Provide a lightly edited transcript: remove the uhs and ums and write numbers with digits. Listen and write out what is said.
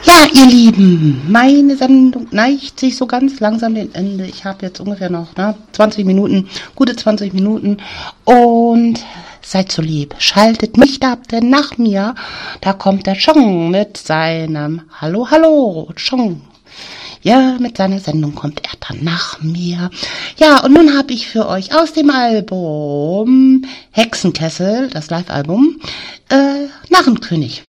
Ja, ihr Lieben, meine Sendung neigt sich so ganz langsam dem Ende. Ich habe jetzt ungefähr noch 20 Minuten, gute 20 Minuten und seid so lieb, schaltet nicht ab, denn nach mir, da kommt der Chong mit seinem Hallo, Hallo, Chong. Ja, mit seiner Sendung kommt er dann nach mir. Ja, und nun habe ich für euch aus dem Album Hexenkessel, das Live-Album, Narrenkönig.